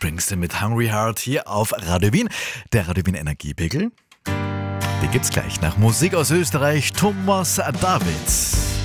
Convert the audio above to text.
Springsteen mit Hungry Heart hier auf Radio Wien. Der Radio Wien Energiepegel, den gibt's gleich nach Musik aus Österreich. Thomas David.